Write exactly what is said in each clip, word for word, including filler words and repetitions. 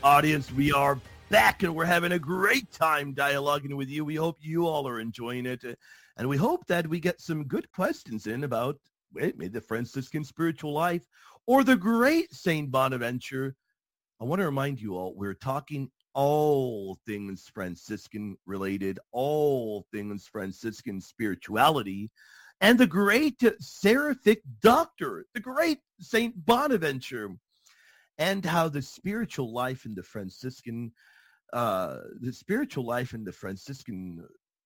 Audience, we are back and we're having a great time dialoguing with you. We hope you all are enjoying it. And we hope that we get some good questions in about wait, maybe the Franciscan spiritual life or the great Saint Bonaventure. I want to remind you all, we're talking all things Franciscan related, all things Franciscan spirituality, and the great seraphic doctor, the great Saint Bonaventure, and how the spiritual life in the Franciscan, uh, the spiritual life in the Franciscan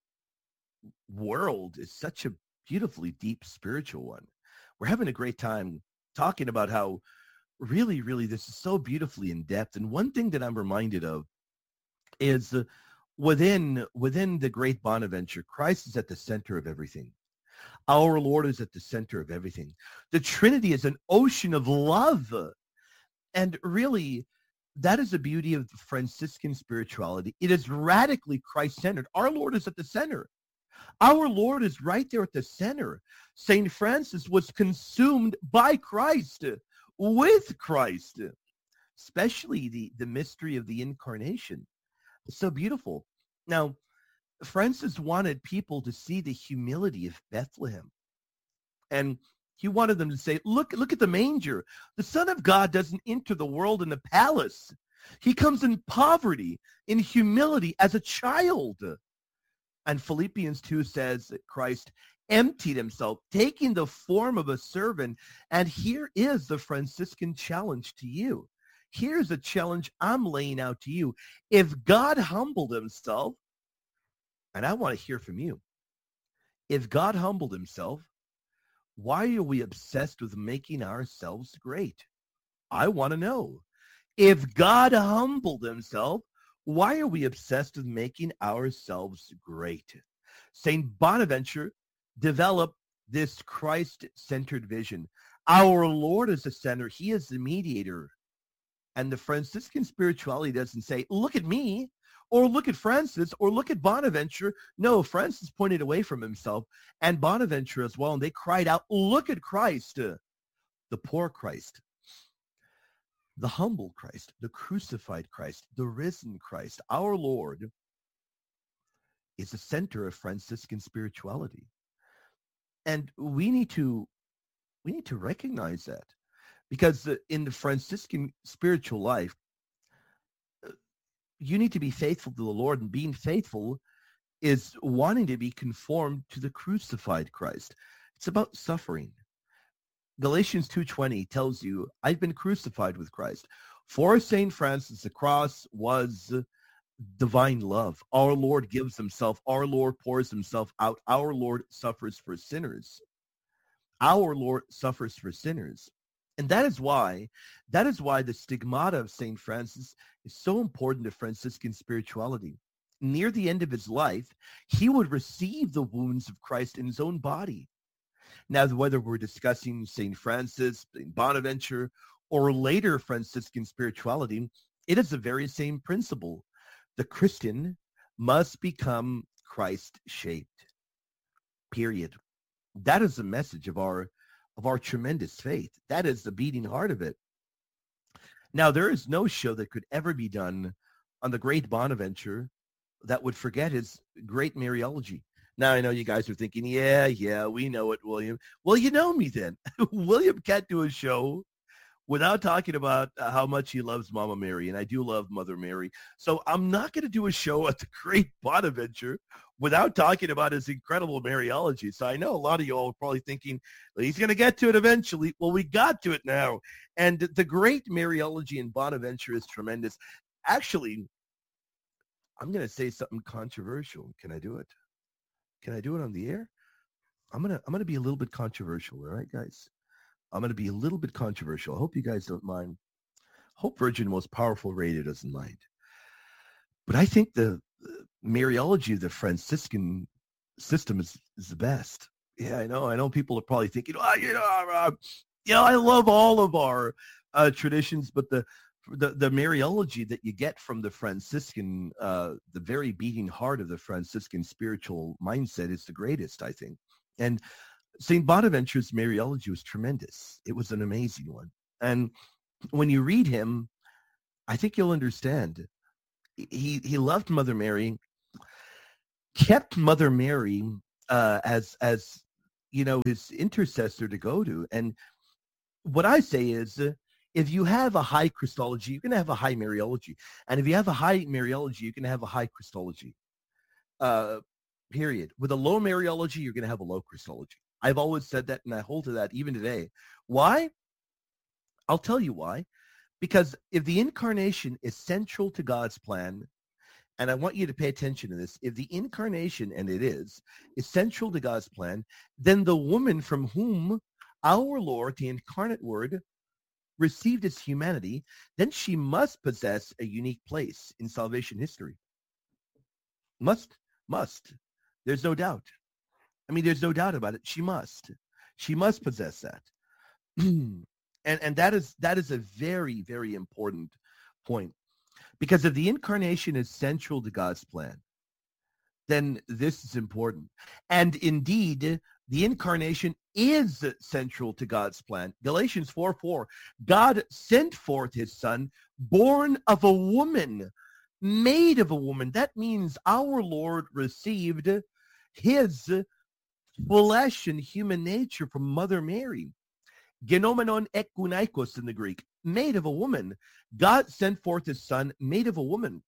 world is such a beautifully deep spiritual one. We're having a great time talking about how really, really this is so beautifully in depth. And one thing that I'm reminded of is uh, within within the great Bonaventure, Christ is at the center of everything. Our Lord is at the center of everything. The Trinity is an ocean of love. And really, that is the beauty of the Franciscan spirituality. It is radically Christ-centered. Our Lord is at the center. Our Lord is right there at the center. Saint Francis was consumed by Christ, with Christ, especially the, the mystery of the incarnation. It's so beautiful. Now, Francis wanted people to see the humility of Bethlehem. And he wanted them to say, look, look at the manger. The Son of God doesn't enter the world in a palace. He comes in poverty, in humility as a child. And Philippians two says that Christ emptied himself, taking the form of a servant. And here is the Franciscan challenge to you. Here's a challenge I'm laying out to you. If God humbled himself, and I want to hear from you, if God humbled himself, why are we obsessed with making ourselves great? I want to know. If God humbled himself, why are we obsessed with making ourselves great? Saint Bonaventure developed this Christ-centered vision. Our Lord is the center. He is the mediator. And the Franciscan spirituality doesn't say, look at me, or look at Francis, or look at Bonaventure. No, Francis pointed away from himself, and Bonaventure as well, and they cried out, look at Christ, uh, the poor Christ, the humble Christ, the crucified Christ, the risen Christ. Our Lord is the center of Franciscan spirituality. And we need to, we need to recognize that, because in the Franciscan spiritual life, you need to be faithful to the Lord, and being faithful is wanting to be conformed to the crucified Christ. It's about suffering. Galatians two twenty tells you, I've been crucified with Christ. For Saint Francis, the cross was divine love. Our Lord gives himself. Our Lord pours himself out. Our Lord suffers for sinners. Our Lord suffers for sinners. And that is why, that is why the stigmata of Saint Francis is so important to Franciscan spirituality. Near the end of his life, he would receive the wounds of Christ in his own body. Now, whether we're discussing Saint Francis, Saint Bonaventure, or later Franciscan spirituality, it is the very same principle. The Christian must become Christ-shaped, period. That is the message of our of our tremendous faith. That is the beating heart of it. Now, there is no show that could ever be done on the great Bonaventure that would forget his great Mariology. Now, I know you guys are thinking, yeah, yeah, we know it, William. Well, you know me then. William can't do a show without talking about uh, how much he loves Mama Mary, and I do love Mother Mary. So I'm not going to do a show at the great Bonaventure without talking about his incredible Mariology. So I know a lot of you all are probably thinking, well, he's going to get to it eventually. Well, we got to it now. And the great Mariology in Bonaventure is tremendous. Actually, I'm going to say something controversial. Can I do it? Can I do it on the air? I'm going to I'm going to be a little bit controversial, all right, guys? I'm going to be a little bit controversial. I hope you guys don't mind. Hope Virgin Most Powerful Radio doesn't mind. But I think the, the Mariology of the Franciscan system is, is the best. Yeah, I know. I know people are probably thinking, oh, you know, uh, you know, I love all of our uh, traditions, but the, the the Mariology that you get from the Franciscan, uh, the very beating heart of the Franciscan spiritual mindset is the greatest, I think. And Saint Bonaventure's Mariology was tremendous. It was an amazing one. And when you read him, I think you'll understand. He he loved Mother Mary, kept Mother Mary uh, as as you know his intercessor to go to. And what I say is, uh, if you have a high Christology, you're going to have a high Mariology, and if you have a high Mariology, you're going to have a high Christology. Uh, period. With a low Mariology, you're going to have a low Christology. I've always said that, and I hold to that even today. Why? I'll tell you why. Because if the incarnation is central to God's plan, and I want you to pay attention to this, if the incarnation, and it is, is central to God's plan, then the woman from whom our Lord, the incarnate word, received his humanity, then she must possess a unique place in salvation history. Must, must. There's no doubt. I mean, there's no doubt about it. She must. She must possess that. and and that is that is a very, very important point. Because if the incarnation is central to God's plan, then this is important. And indeed, the incarnation is central to God's plan. Galatians four four, God sent forth his son, born of a woman, made of a woman. That means our Lord received his flesh and human nature from Mother Mary. Genomenon ekunaikos in the Greek, made of a woman. God sent forth his son, made of a woman.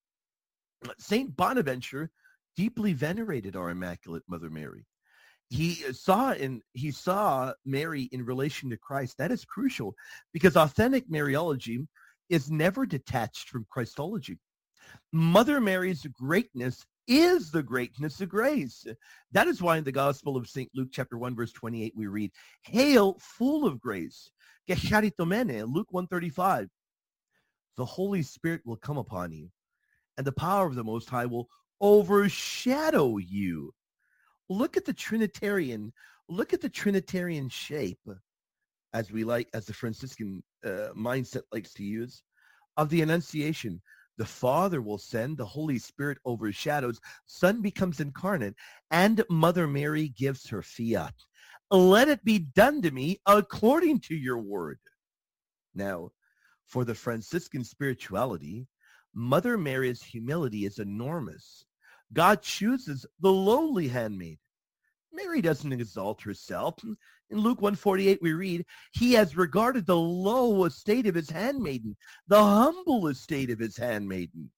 Saint Bonaventure deeply venerated our Immaculate Mother Mary. He saw in he saw Mary in relation to Christ. That is crucial because authentic Mariology is never detached from Christology. Mother Mary's greatness is the greatness of grace. That is why in the Gospel of Saint Luke, chapter one, verse twenty-eight, we read, "Hail, full of grace, gecharitomene," Luke one thirty-five. The Holy Spirit will come upon you, and the power of the Most High will overshadow you. Look at the Trinitarian, look at the Trinitarian shape, as we like, as the Franciscan uh, mindset likes to use, of the Annunciation. The Father will send, the Holy Spirit overshadows, Son becomes incarnate, and Mother Mary gives her fiat. Let it be done to me according to your word. Now, for the Franciscan spirituality, Mother Mary's humility is enormous. God chooses the lowly handmaid. Mary doesn't exalt herself. In Luke one forty-eight, we read, he has regarded the low estate of his handmaiden, the humble estate of his handmaiden.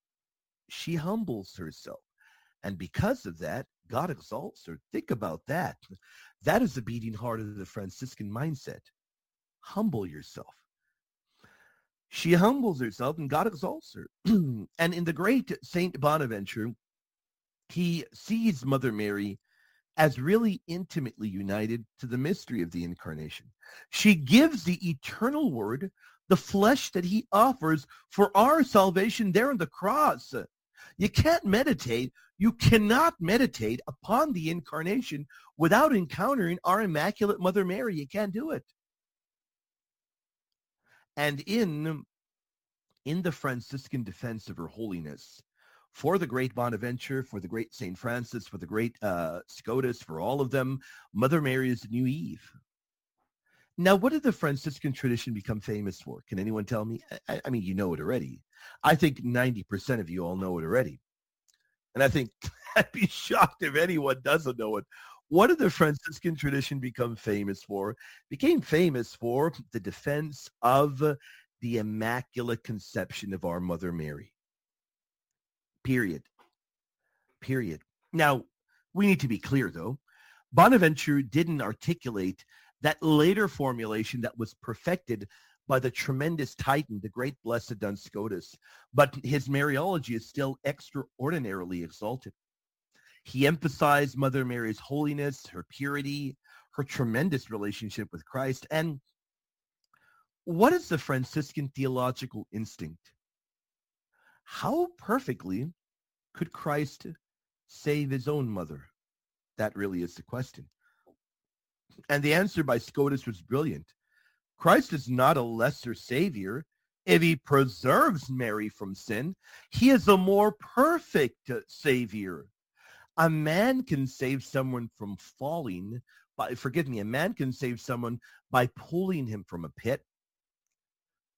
She humbles herself. And because of that, God exalts her. Think about that. That is the beating heart of the Franciscan mindset. Humble yourself. She humbles herself and God exalts her. And in the great Saint Bonaventure, he sees Mother Mary as really intimately united to the mystery of the incarnation. She gives the eternal word, the flesh that he offers for our salvation there on the cross. You can't meditate, you cannot meditate upon the incarnation without encountering our Immaculate Mother Mary. You can't do it. And in, in the Franciscan defense of her holiness, for the great Bonaventure, for the great Saint Francis, for the great uh, Scotus, for all of them, Mother Mary is the new Eve. Now, what did the Franciscan tradition become famous for? Can anyone tell me? I, I mean, you know it already. I think ninety percent of you all know it already. And I think I'd be shocked if anyone doesn't know it. What did the Franciscan tradition become famous for? It became famous for the defense of the Immaculate Conception of our Mother Mary. Period. Period. Now, we need to be clear, though. Bonaventure didn't articulate that later formulation that was perfected by the tremendous Titan, the great blessed Duns Scotus, but his Mariology is still extraordinarily exalted. He emphasized Mother Mary's holiness, her purity, her tremendous relationship with Christ. And what is the Franciscan theological instinct? How perfectly could Christ save his own mother? That really is the question. And the answer by Scotus was brilliant. Christ is not a lesser savior if he preserves Mary from sin. He is a more perfect savior. A man can save someone from falling by, forgive me, a man can save someone by pulling him from a pit.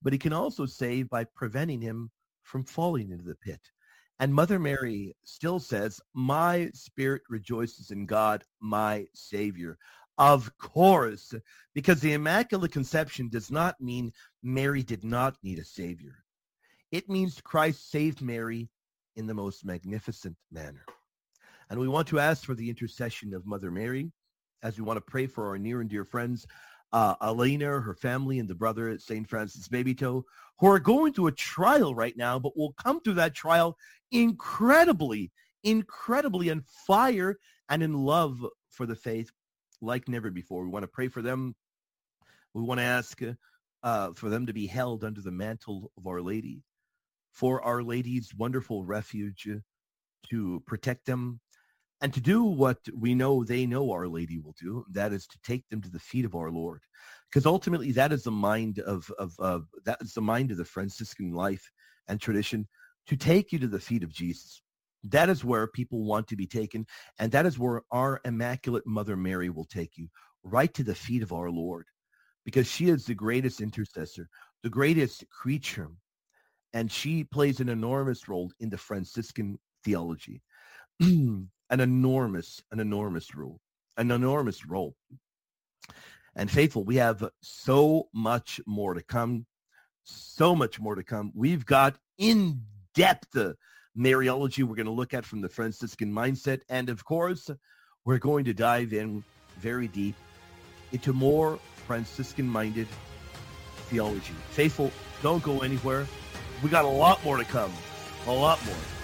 but he can also save by preventing him from falling into the pit. And Mother Mary still says, my spirit rejoices in God, my Savior. Of course, because the Immaculate Conception does not mean Mary did not need a Savior. It means Christ saved Mary in the most magnificent manner. And we want to ask for the intercession of Mother Mary as we want to pray for our near and dear friends, uh, Elena, her family, and the brother at Saint Francis Babytoe, who are going through a trial right now, but will come through that trial incredibly, incredibly on fire and in love for the faith like never before. We want to pray for them. We want to ask uh, for them to be held under the mantle of Our Lady, for Our Lady's wonderful refuge to protect them, and to do what we know they know Our Lady will do, that is to take them to the feet of our Lord. Because ultimately that is the mind of, of, of that is the mind of the Franciscan life and tradition, to take you to the feet of Jesus. That is where people want to be taken, and that is where our Immaculate Mother Mary will take you, right to the feet of our Lord, because she is the greatest intercessor, the greatest creature, and she plays an enormous role in the Franciscan theology. an enormous, an enormous role, an enormous role. And faithful, we have so much more to come, so much more to come. We've got in-depth uh, Mariology we're going to look at from the Franciscan mindset. And of course, we're going to dive in very deep into more Franciscan-minded theology. Faithful, don't go anywhere. We got a lot more to come, a lot more.